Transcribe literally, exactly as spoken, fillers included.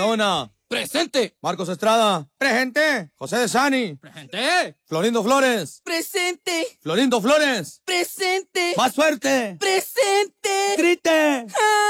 Barahona. ¡Presente! Marcos Estrada. Presente. José de Sani. ¡Presente! Florindo Flores. Presente. Florindo Flores. Presente. Más fuerte. Presente. Grite. ¡Ah!